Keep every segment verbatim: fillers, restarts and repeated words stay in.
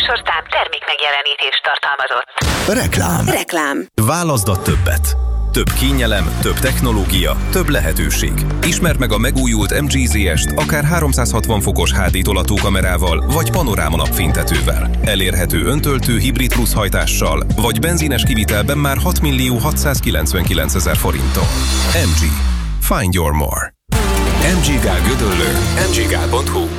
műsorszám termék megjelenítést tartalmazott. Reklám. Reklám. Válaszd a többet. Több kényelem, több technológia, több lehetőség. Ismerd meg a megújult em gé zé est akár háromszázhatvan fokos há dé tolatókamerával, vagy panoráma napfénytetővel. Elérhető öntöltő hibrid plusz hajtással, vagy benzines kivitelben már hat millió hatszázkilencvenkilencezer forinttal. em gé. Find your more. em gé Gál Gödöllő. em gé gál pont hu.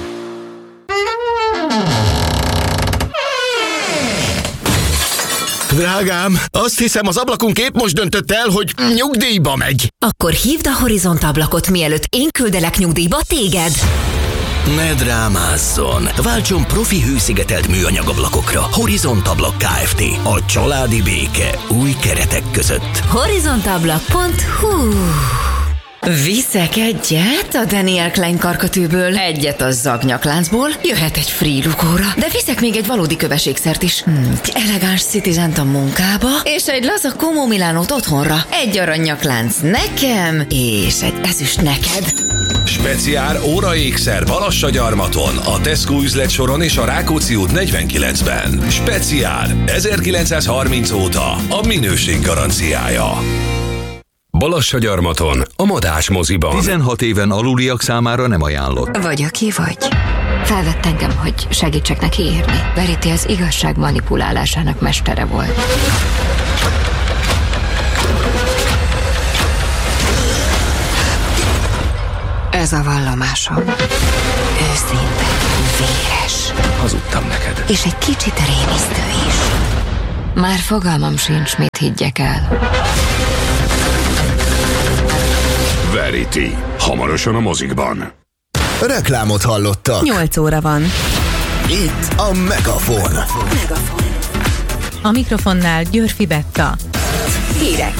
Drágám, azt hiszem, az ablakunk épp most döntött el, hogy nyugdíjba megy. Akkor hívd a Horizont ablakot, mielőtt én küldelek nyugdíjba téged. Ne drámázzon! Váltson profi hőszigetelt műanyag ablakokra. Horizont Ablak Kft. A családi béke új keretek között. horizontablak pont hu. Viszek egyet a Daniel Klein karkötőből, egyet a Zagnyak-láncból, jöhet egy free lukóra, de viszek még egy valódi köveségszert is. Hmm, elegáns Citizent a munkába, és egy laza Como Milánót otthonra. Egy aranyaklánc nekem, és egy ezüst neked. Speciál óraékszer Balassagyarmaton, a Tesco üzletsoron és a Rákóczi út negyvenkilencben. Speciál ezerkilencszázharminc óta a minőség garanciája. Balassagyarmaton, a Madás moziban. tizenhat éven aluliak számára nem ajánlott. Vagy aki vagy. Felvett engem, hogy segítsek neki írni. Verity az igazság manipulálásának mestere volt. Ez a vallomásom. Őszinte, véres. Hazudtam neked. És egy kicsit rémisztő is. Már fogalmam sincs, mit higgyek el. Verity. Hamarosan a mozikban. Reklámot hallottak. nyolc óra van. Itt a Megafon. Megafon. A mikrofonnál Györfi Betta. Hírek.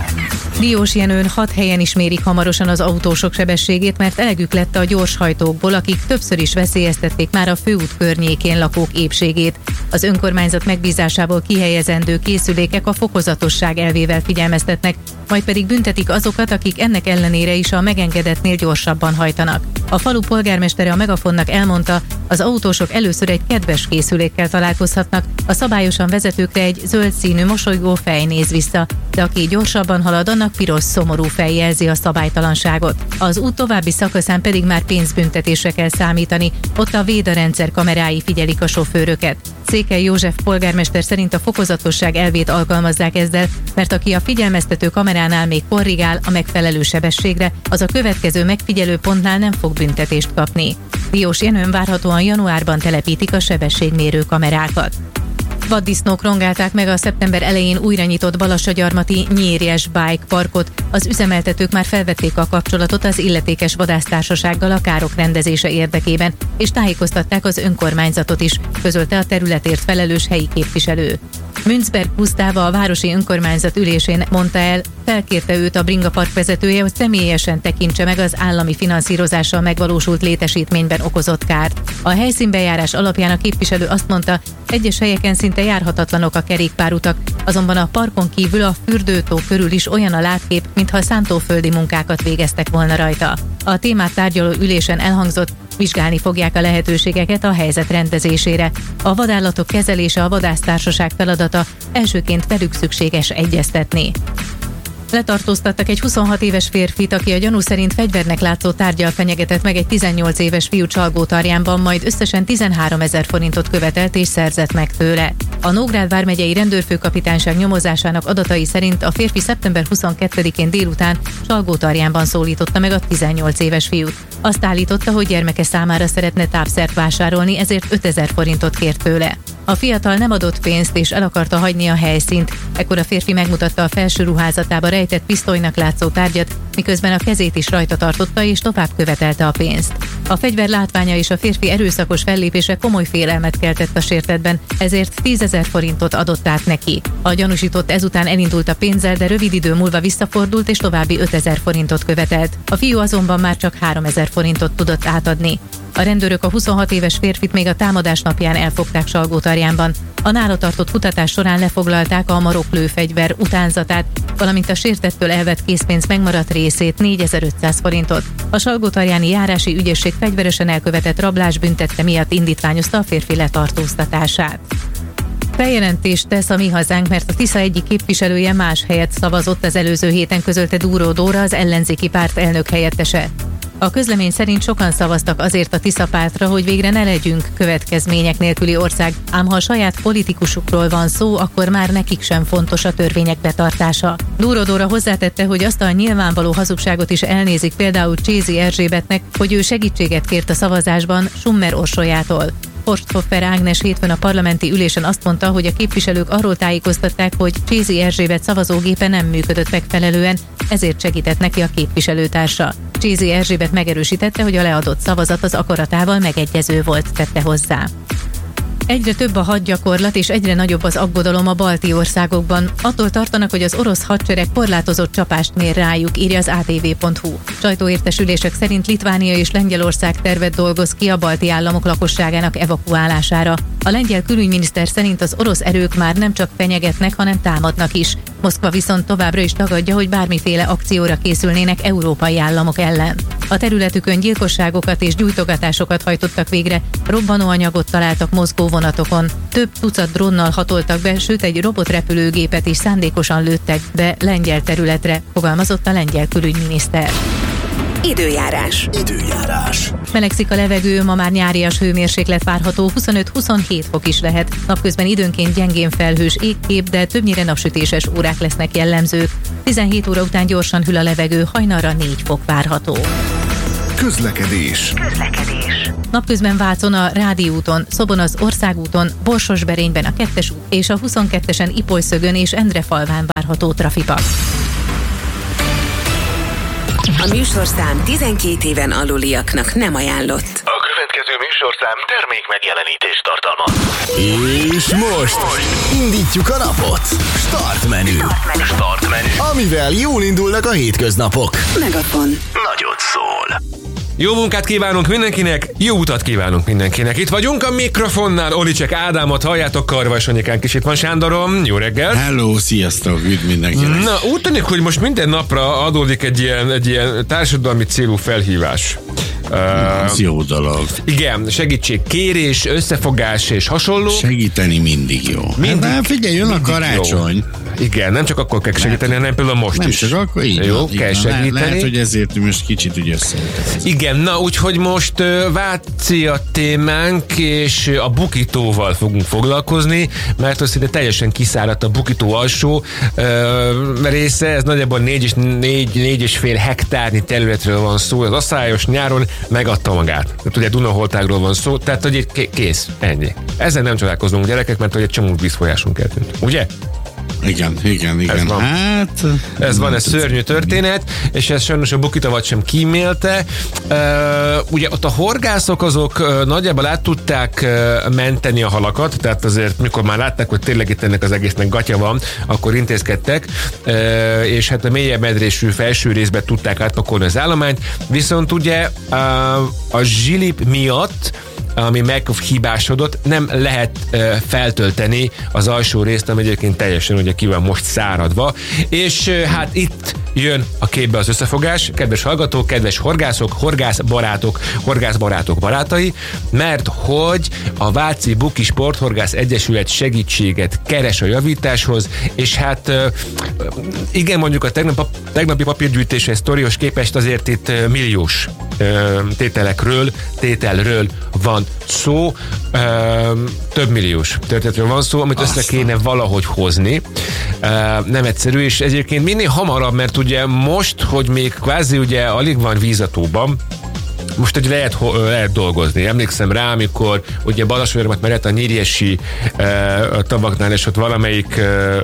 Diós Jenőn hat helyen is mérik hamarosan az autósok sebességét, mert elegük lett a gyorshajtókból, akik többször is veszélyeztették már a főút környékén lakók épségét. Az önkormányzat megbízásából kihelyezendő készülékek a fokozatosság elvével figyelmeztetnek, majd pedig büntetik azokat, akik ennek ellenére is a megengedettnél gyorsabban hajtanak. A falu polgármestere a Megafonnak elmondta, az autósok először egy kedves készülékkel találkozhatnak, a szabályosan vezetőkre egy zöld színű mosolygó fej néz vissza, de aki gyorsabban halad, annak piros szomorú fej jelzi a szabálytalanságot. Az út további szakaszán pedig már pénzbüntetésre kell számítani, ott a védarendszer kamerái figyelik a sofőröket. Székely József polgármester szerint a fokozatosság elvét alkalmazzák ezzel, mert aki a figyelmeztető kameránál még korrigál a megfelelő sebességre, az a következő megfigyelő pontnál nem fog büntetést kapni. Diós Jenőn várhatóan januárban telepítik a sebességmérő kamerákat. Vaddisznók rongálták meg a szeptember elején újra nyitott Balassagyarmati Nyírjes Bike Parkot. Az üzemeltetők már felvették a kapcsolatot az illetékes vadásztársasággal a károk rendezése érdekében, és tájékoztatták az önkormányzatot is, közölte a területért felelős helyi képviselő. Münzberg Gusztáva a városi önkormányzat ülésén mondta el, felkérte őt a Bringa Park vezetője, hogy személyesen tekintse meg az állami finanszírozással megvalósult létesítményben okozott kárt. A helyszínbejárás alapján a képviselő azt mondta, egyes helyeken szinte járhatatlanok a kerékpárutak, azonban a parkon kívül a fürdőtó körül is olyan a látkép, mintha szántóföldi munkákat végeztek volna rajta. A témát tárgyaló ülésen elhangzott, vizsgálni fogják a lehetőségeket a helyzet rendezésére. A vadállatok kezelése a vadásztársaság feladata, elsőként velük szükséges egyeztetni. Letartóztattak egy huszonhat éves férfit, aki a gyanú szerint fegyvernek látszó tárggyal fenyegetett meg egy tizennyolc éves fiú Csalgótarjánban, majd összesen tizenháromezer forintot követelt és szerzett meg tőle. A Nógrád vármegyei rendőrfőkapitányság nyomozásának adatai szerint a férfi szeptember huszonkettedikén délután Csalgótarjánban szólította meg a tizennyolc éves fiút. Azt állította, hogy gyermeke számára szeretne tápszert vásárolni, ezért ötezer forintot kért tőle. A fiatal nem adott pénzt és el akarta hagyni a helyszínt. Ekkor a férfi megmutatta a felső ruházatába rejtett pisztolynak látszó tárgyat, miközben a kezét is rajta tartotta és tovább követelte a pénzt. A fegyver látványa és a férfi erőszakos fellépése komoly félelmet keltett a sértettben, ezért tízezer forintot adott át neki. A gyanúsított ezután elindult a pénzzel, de rövid idő múlva visszafordult és további ötezer forintot követelt. A fiú azonban már csak háromezer forintot tudott átadni. A rendőrök a huszonhat éves férfit még a támadás napján elfogták Salgótarjánban. A nála tartott kutatás során lefoglalták a maroklőfegyver utánzatát, valamint a sértettől elvett készpénz megmaradt részét, négyezer-ötszáz forintot. A Salgótarjáni járási ügyészség fegyveresen elkövetett rablás büntette miatt indítványozta a férfi letartóztatását. Feljelentést tesz a Mi Hazánk, mert a Tisza egyik képviselője más helyet szavazott, az előző héten közölte Dúró Dóra, az ellenzéki párt elnök helyettese. A közlemény szerint sokan szavaztak azért a Tisza pártra, hogy végre ne legyünk következmények nélküli ország, ám ha a saját politikusukról van szó, akkor már nekik sem fontos a törvények betartása. Dúró Dóra hozzátette, hogy azt a nyilvánvaló hazugságot is elnézik például Csézi Erzsébetnek, hogy ő segítséget kért a szavazásban Summer Orsolyától. Forsthoffer Ágnes hétfőn a parlamenti ülésen azt mondta, hogy a képviselők arról tájékoztatták, hogy Csézi Erzsébet szavazógépe nem működött megfelelően, ezért segített neki a képviselőtársa. Csézi Erzsébet megerősítette, hogy a leadott szavazat az akaratával megegyező volt, tette hozzá. Egyre több a hadgyakorlat és egyre nagyobb az aggodalom a balti országokban. Attól tartanak, hogy az orosz hadsereg korlátozott csapást mér rájuk, írja az á té vé pont hú. Sajtóértesülések szerint Litvánia és Lengyelország tervet dolgoz ki a balti államok lakosságának evakuálására. A lengyel külügyminiszter szerint az orosz erők már nem csak fenyegetnek, hanem támadnak is. Moszkva viszont továbbra is tagadja, hogy bármiféle akcióra készülnének európai államok ellen. A területükön gyilkosságokat és gyújtogatásokat hajtottak végre, robbanóanyagot találtak mozgó vonatokon. Több tucat drónnal hatoltak be, sőt egy robotrepülőgépet is szándékosan lőttek be lengyel területre, fogalmazott a lengyel külügyminiszter. Időjárás. Időjárás. Melegszik a levegő, ma már nyárias hőmérséklet várható, huszonöt-huszonhét fok is lehet. Napközben időnként gyengén felhős égkép, de többnyire napsütéses órák lesznek jellemzők. tizenhét óra után gyorsan hűl a levegő, hajnalra négy fok várható. Közlekedés. Közlekedés. Napközben Vácon a Rádi úton, Szobon az Országúton, Borsosberényben a kettes út és a huszonkettesen Ipolyszögön és Endrefalván várható trafipak. A műsorszám tizenkét éven aluliaknak nem ajánlott. A következő műsorszám termék megjelenítést tartalmaz. És most indítjuk a napot. Start menü. Start menü. Amivel jól indulnak a hétköznapok. Megafon. Nagyot szól. Jó munkát kívánunk mindenkinek, jó utat kívánunk mindenkinek. Itt vagyunk a mikrofonnál, Olicek Ádámot halljátok, Karvas Anyikánk is itt van, Sándorom, jó reggel. Hello, sziasztok, üdv mindenkinek. Na, úgy tűnik, hogy most minden napra adódik egy ilyen, egy ilyen társadalmi célú felhívás. Ez uh, jó dolog. Igen, segítségkérés, összefogás és hasonló. Segíteni mindig jó. Mindig, hát, figyelj, jön a karácsony. Jó. Igen, nem csak akkor kell segíteni, lehet, hanem például most nem is. Nem csak akkor, így jó, van, kell így segíteni. Lehet, lehet, hogy ezért most kicsit úgy összeültek. Igen, na úgyhogy most uh, Váci a témánk, és a Bukítóval fogunk foglalkozni, mert az ide teljesen kiszáradt a Bukító alsó uh, része, ez nagyjából négy és, négy, négy és fél hektárnyi területről van szó, az asszályos nyáron megadta magát. Tehát ugye Dunaholtágról van szó, tehát hogy kész, ennyi. Ezzel nem csodálkozunk gyerekek, mert hogy egy csomó vízfolyásunk eltűnt. Ugye? Igen, igen, igen. Ez van, hát, ez van, ez szörnyű történet, és ez sajnos a Bukitavat sem kímélte. Uh, ugye ott a horgászok azok uh, nagyjából át tudták uh, menteni a halakat, tehát azért mikor már látták, hogy tényleg itt ennek az egésznek gatya van, akkor intézkedtek, uh, és hát a mélyebb medrésű felső részbe tudták átpakolni az állományt, viszont ugye uh, a zsilip miatt, ami meghibásodott, nem lehet uh, feltölteni az alsó részt, ami egyébként teljesen ugye ki van most száradva, és uh, hát itt jön a képbe az összefogás, kedves hallgatók, kedves horgászok, horgászbarátok, horgászbarátok barátai, mert hogy a Váci Buki Sporthorgász Egyesület segítséget keres a javításhoz, és hát uh, igen, mondjuk a tegnap, tegnapi papírgyűjtéshez sztorihoz képest azért itt uh, milliós uh, tételekről, tételről van szó, ö, több milliós történetről van szó, amit össze kéne valahogy hozni. Ö, nem egyszerű, és egyébként minél hamarabb, mert ugye most, hogy még kvázi ugye alig van víz a tóban, most egy lehet, lehet dolgozni. Emlékszem rá, amikor ugye Balassagyarmat mellett a Nyírjesi uh, tavaknál, és ott valamelyik uh,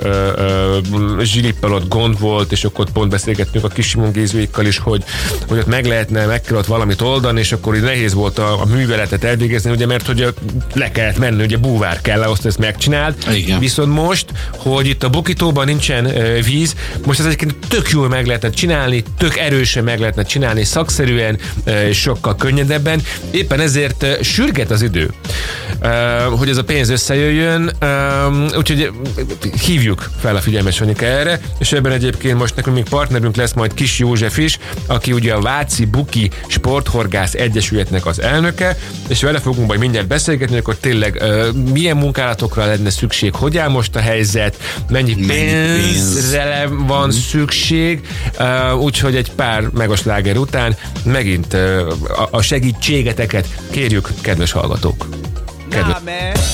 uh, zsilippel ott gond volt, és akkor ott pont beszélgettünk a Kis Simon Gézőikkal is, hogy, hogy ott meg lehetne, meg kell ott valamit oldani, és akkor így nehéz volt a, a műveletet elvégezni, ugye, mert hogy le kellett menni, ugye búvár kell, azt ezt megcsináld. Igen. Viszont most, hogy itt a Bukitóban nincsen uh, víz, most ez egyébként tök jól meg lehetne csinálni, tök erősen meg lehetne csinálni, szakszerűen, uh, és sok sokkal könnyedebben. Éppen ezért uh, sürget az idő, uh, hogy ez a pénz összejöjjön, uh, úgyhogy hívjuk fel a figyelmet Sanyika erre, és ebben egyébként most nekünk még partnerünk lesz majd Kis József is, aki ugye a Váci Buki Sporthorgász Egyesületnek az elnöke, és vele fogunk majd mindjárt beszélgetni, akkor tényleg uh, milyen munkálatokra lenne szükség, hogy áll most a helyzet, mennyi, mennyi pénzre pénz. van mm. szükség, uh, úgyhogy egy pár megasláger után megint uh, a segítségeteket kérjük, kedves hallgatók. Kedves.